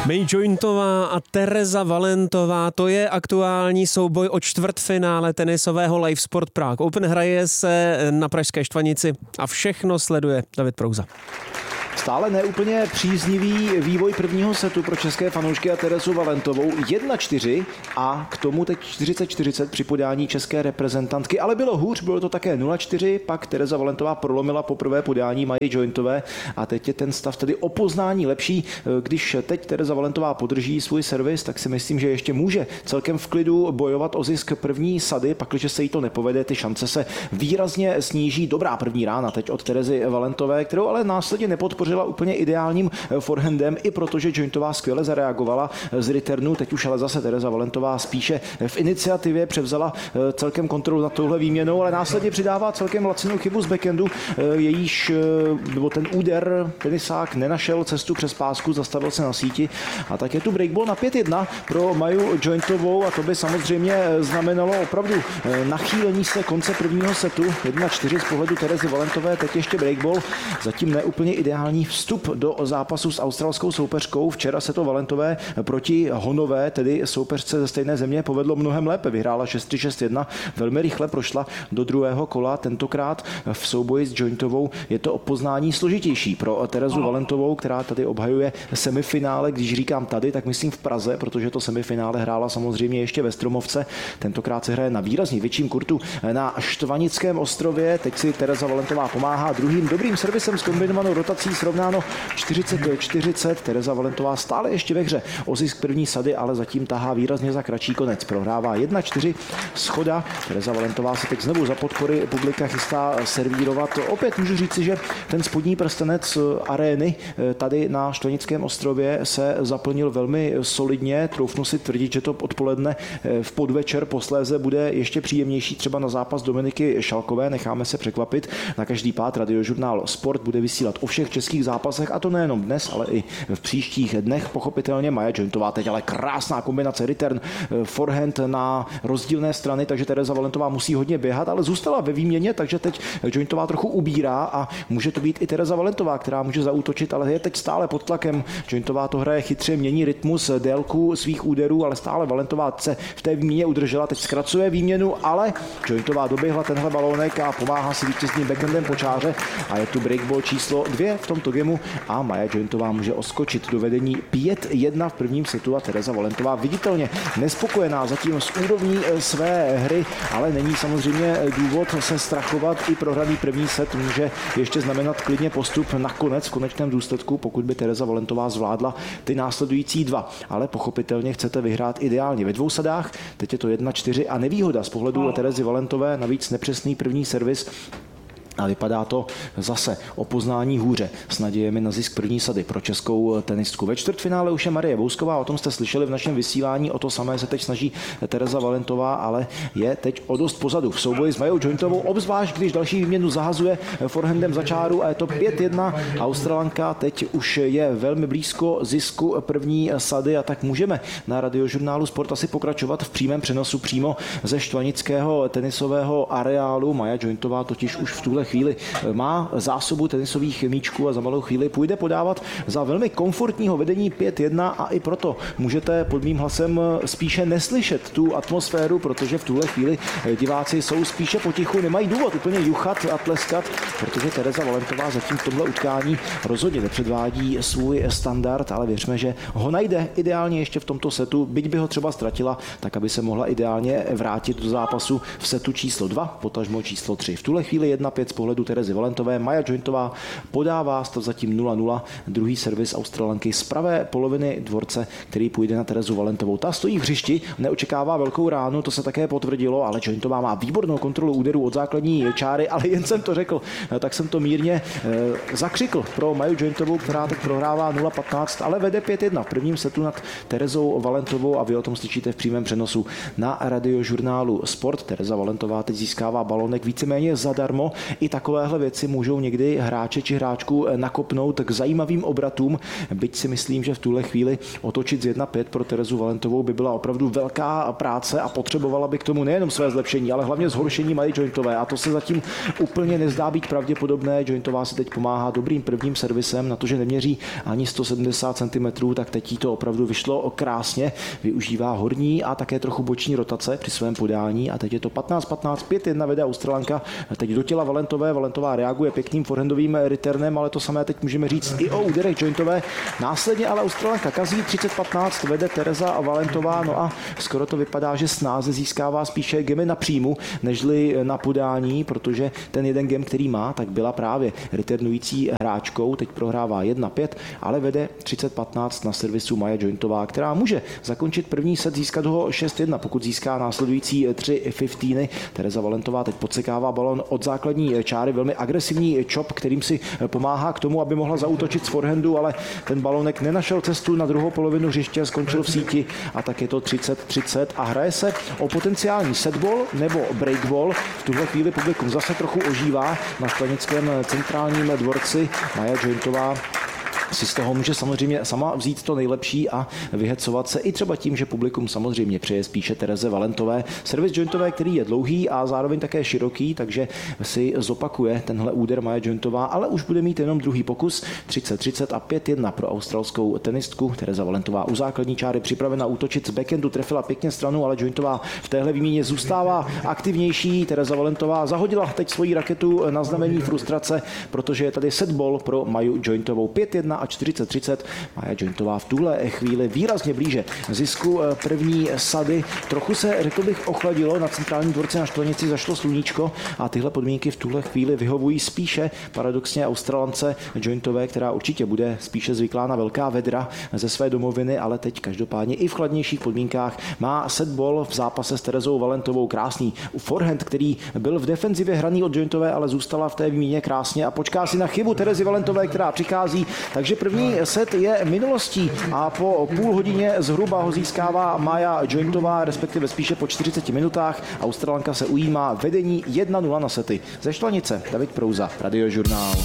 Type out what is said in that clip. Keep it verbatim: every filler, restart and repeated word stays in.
May Jointová a Tereza Valentová, to je aktuální souboj o čtvrtfinále tenisového Live Sport Prague Open. Hraje se na pražské Štvanici a všechno sleduje David Prouza. Stále neúplně příznivý vývoj prvního setu pro české fanoušky a Terezu Valentovou. jedna čtyři a k tomu teď čtyřicet čtyřicet při podání české reprezentantky, ale bylo hůř, bylo to také nula čtyři, pak Tereza Valentová prolomila poprvé podání Maji Jointové a teď je ten stav tedy o poznání lepší. Když teď Tereza Valentová podrží svůj servis, tak si myslím, že ještě může celkem v klidu bojovat o zisk první sady, pakliže se jí to nepovede, ty šance se výrazně sníží. Dobrá první rána teď od Terezy Valentové, kterou ale následně nepodpořila úplně ideálním forehandem, i protože Jointová skvěle zareagovala z returnu. Teď už ale zase Tereza Valentová spíše v iniciativě převzala celkem kontrolu nad touhle výměnou, ale následně přidává celkem lacinou chybu z backhandu. Jejíž, nebo ten úder tenisák nenašel cestu přes pásku, zastavil se na síti a tak je tu breakball na pět jedna pro Maju Jointovou a to by samozřejmě znamenalo opravdu nachýlení se konce prvního setu. jedna čtyři z pohledu Terezy Valentové, teď ještě breakball, zatím neúplně ideální vstup do zápasu s australskou soupeřkou. Včera se to Valentové proti Honové, tedy soupeřce ze stejné země, povedlo mnohem lépe. Vyhrála šest tři šest jedna, velmi rychle prošla do druhého kola. Tentokrát v souboji s Jointovou je to o poznání složitější pro Terezu Valentovou, která tady obhajuje semifinále. Když říkám tady, tak myslím v Praze, protože to semifinále hrála samozřejmě ještě ve Stromovce. Tentokrát se hraje na výrazně větším kurtu na Štvanickém ostrově. Teď si Tereza Valentová pomáhá druhým dobrým servisem s kombinovanou rotací, srovnáno čtyřicet čtyřicet. Tereza Valentová stále ještě ve hře o zisk první sady, ale zatím tahá výrazně za kratší konec. Prohrává jedna čtyři schoda. Tereza Valentová se teď znovu za podpory publika chystá servírovat. Opět můžu říci, že ten spodní prstenec arény tady na Štvanickém ostrově se zaplnil velmi solidně. Troufnu si tvrdit, že to odpoledne v podvečer posléze bude ještě příjemnější třeba na zápas Dominiky Šalkové. Necháme se překvapit. Na každý pád Radiožurnál Sport bude vysílat o všech českých zápasech, a to nejenom dnes, ale i v příštích dnech. Pochopitelně Maja Jointová teď ale krásná kombinace return, forehand na rozdílné strany, takže Tereza Valentová musí hodně běhat, ale zůstala ve výměně, takže teď Jointová trochu ubírá a může to být i Tereza Valentová, která může zaútočit, ale je teď stále pod tlakem. Jointová to hraje chytře, mění rytmus, délku svých úderů, ale stále Valentová se v té výměně udržela, teď zkracuje výměnu, ale Jointová doběhla tenhle balónek a pomáhá si vítězným backhandem po čáře a je tu breakball číslo dvě v tomto gemu a Maja Jointová může oskočit do vedení pět jedna v prvním setu a Tereza Valentová viditelně nespokojená zatím s úrovní své hry, ale není samozřejmě důvod se strachovat. I prohraný první set může ještě znamenat klidně postup nakonec v konečném důsledku, pokud by Tereza Valentová zvládla ty následující dva. Ale pochopitelně chcete vyhrát ideálně ve dvou sadách. Teď je to jedna čtyři a nevýhoda z pohledu Terezy Valentové, navíc nepřesný první servis. A vypadá to zase o poznání hůře s nadějemi na zisk první sady pro českou tenistku. Ve čtvrtfinále už je Marie Bousková, o tom jste slyšeli v našem vysílání, o to samé se teď snaží Tereza Valentová, ale je teď o dost pozadu v souboji s Majou Jointovou, obzvlášť když další výměnu zahazuje forehandem za čáru a je to pět jedna. Australanka teď už je velmi blízko zisku první sady a tak můžeme na Radiožurnálu Sport asi pokračovat v přímém přenosu přímo ze štvanického tenisového areálu. Maja Jointová totiž už v tuhle chvíli má zásobu tenisových míčků a za malou chvíli půjde podávat za velmi komfortního vedení pět jedna a i proto můžete pod mým hlasem spíše neslyšet tu atmosféru, protože v tuhle chvíli diváci jsou spíše potichu, nemají důvod úplně juchat a tleskat, protože Tereza Valentová zatím v tomhle utkání rozhodně nepředvádí svůj standard, ale věřme, že ho najde ideálně ještě v tomto setu, byť by ho třeba ztratila, tak aby se mohla ideálně vrátit do zápasu v setu číslo dva, potažmo číslo tři. V tuhle chvíli jedna pět z pohledu Terezy Valentové. Maja Jointová podává stav zatím nula nula. Druhý servis Australanky z pravé poloviny dvorce, který půjde na Terezu Valentovou. Ta stojí v hřišti, neočekává velkou ránu, to se také potvrdilo, ale Jointová má výbornou kontrolu úderů od základní čáry, ale jen jsem to řekl, tak jsem to mírně e, zakřikl pro Maju Jointovou, která teď prohrává nula patnáct, ale vede pět jedna v prvním setu nad Terezou Valentovou a vy o tom slyšíte v přímém přenosu na Radiožurnálu Sport. Tereza Valentová teď získává balonek víceméně zadarmo. i takovéhle věci můžou někdy hráče či hráčku nakopnout k zajímavým obratům, byť si myslím, že v tuhle chvíli otočit z jedna pět pro Terezu Valentovou by byla opravdu velká práce a potřebovala by k tomu nejenom své zlepšení, ale hlavně zhoršení Maji Jointové a to se zatím úplně nezdá být pravděpodobné. Jointová si teď pomáhá dobrým prvním servisem, na to, že neměří ani sto sedmdesát centimetrů, tak teď jí to opravdu vyšlo krásně. Využívá horní a také trochu boční rotace při svém podání a teď je to patnáct patnáct, pět jedna vede Australanka. Teď do těla Valentové, Valentová reaguje pěkným forehandovým returnem, ale to samé teď můžeme říct i o úderech Jointové. Následně ale Australanka kazí, třicet patnáct vede Tereza Valentová, no a skoro to vypadá, že snáze získává spíše gemy na příjmu, nežli na podání, protože ten jeden gem, který má, tak byla právě returnující hráčkou, teď prohrává jedna pět, ale vede třicet patnáct na servisu Maja Jointová, která může zakončit první set, získat ho šest jedna, pokud získá následující tři fifteeny. Tereza Valentová teď podsekává balon od základní čáry, velmi agresivní chop, kterým si pomáhá k tomu, aby mohla zaútočit z forehandu, ale ten balonek nenašel cestu na druhou polovinu hřiště, skončil v síti a tak je to třicet třicet a hraje se o potenciální setball nebo breakball. V tuhle chvíli publikum zase trochu ožívá na Štvanickém centrálním dvorci. Maja Jointová si z toho může samozřejmě sama vzít to nejlepší a vyhecovat se i třeba tím, že publikum samozřejmě přeje spíše Tereze Valentové. Servis Jointové, který je dlouhý a zároveň také široký, takže si zopakuje tenhle úder Maja Jointová, ale už bude mít jenom druhý pokus. třicet třicet a pět jedna pro australskou tenistku. Tereza Valentová u základní čáry připravena útočit z backhandu, trefila pěkně stranu, ale Jointová v téhle výměně zůstává aktivnější. Tereza Valentová zahodila teď svoji raketu na znamení frustrace, protože je tady setball pro Maju Jointovou. pět jedna a čtyřicet třicet. Maja Jointová v tuhle chvíli výrazně blíže zisku první sady. Trochu se, řekl bych, ochladilo na centrálním dvorci na Štvanici, zašlo sluníčko a tyhle podmínky v tuhle chvíli vyhovují spíše paradoxně Australance Jointové, která určitě bude spíše zvyklá na velká vedra ze své domoviny, ale teď každopádně i v chladnějších podmínkách má setball v zápase s Terezou Valentovou. Krásný forehand, který byl v defenzivě hraný od Jointové, ale zůstala v té výměně krásně a počká si na chybu Terezy Valentové, která přichází. Takže první set je minulostí a po půl hodině zhruba ho získává Maja Jointová, respektive spíše po čtyřiceti minutách. Australanka se ujímá vedení jedna nula na sety. Ze Štvanice David Prouza, Radiožurnál.